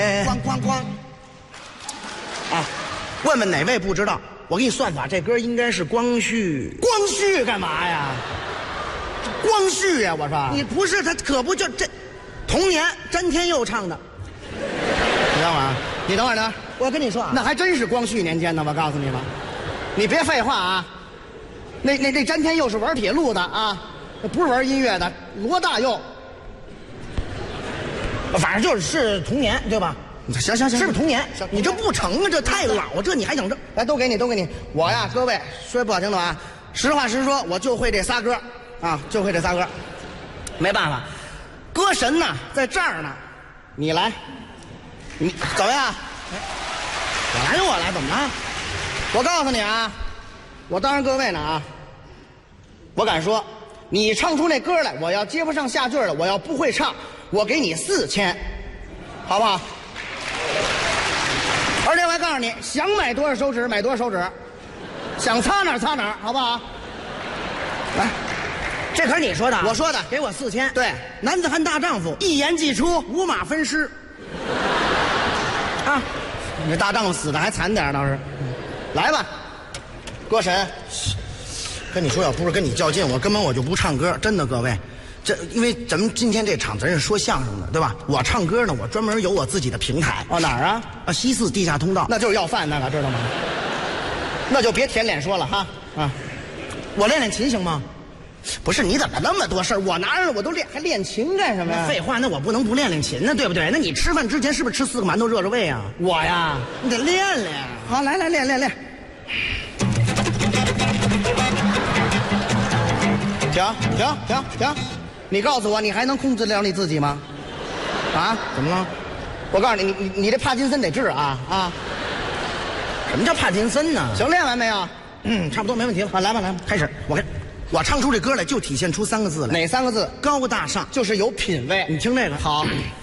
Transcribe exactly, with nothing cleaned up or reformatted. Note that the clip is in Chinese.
哐哐哐！啊，问问哪位不知道？我给你算法，这歌应该是光绪。 光绪干嘛呀？光绪呀！我说你不是他，可不就这？童年詹天佑唱的。 你等会儿，你等会儿呢？ 我跟你说啊， 那还真是光绪年间的，我告诉你吧，你别废话啊。那那那詹天佑是玩铁路的啊，不是玩音乐的。罗大佑， 反正就是是童年，对吧？ 行行行， 是不是童年？你这不成啊，这太老，这你还想这？ 来，都给你，都给你。我呀，各位说不好听的啊，实话实说，我就会这仨歌啊，就会这仨歌。没办法，歌神呢在这儿呢，你来，你怎么样？ 我来，我来，怎么了？ 我告诉你啊，我当着各位呢啊，我敢说，你唱出那歌来，我要接不上下句了，我要不会唱，我给你四千，好不好？而且我还告诉你，想买多少手指买多少手指，想擦哪儿擦哪儿，好不好？来， 这可是你说的， 我说的， 给我四千。 对， 男子汉大丈夫， 一言既出， 五马分尸。啊， 你这大丈夫死的还惨点倒是。来吧，歌神。 跟你说，要不是跟你较劲，我根本我就不唱歌，真的，各位。这因为咱们今天这场咱是说相声的，对吧？我唱歌呢，我专门有我自己的平台。 哦，哪儿啊？ 啊，西四地下通道。 那就是要饭那个，知道吗？那就别舔脸说了哈啊！ 我练练琴行吗？ 不是，你怎么那么多事儿？我拿着我都练，还练琴干什么呀？ 废话，那我不能不练练琴呢，对不对？那你吃饭之前是不是吃四个馒头热热胃啊？ 我呀， 你得练练。 好，来来练练练。停停停停！你告诉我，你还能控制得了你自己吗？啊？ 怎么了？ 我告诉你，你你你这帕金森得治啊啊！ 什么叫帕金森呢？ 行，练完没有？ 嗯，差不多没问题了。 啊，来吧来吧， 开始。我看，我唱出这歌来就体现出三个字来。 哪三个字？ 高大上， 就是有品位。 你听这个。 好。